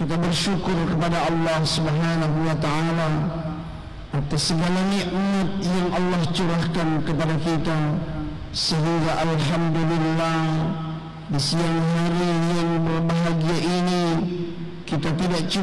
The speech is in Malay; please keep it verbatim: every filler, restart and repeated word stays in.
kita bersyukur kepada Allah Subhanahu wa taala atas segala nikmat yang Allah curahkan kepada kita, sehingga alhamdulillah di siang hari yang berbahagia ini kita tidak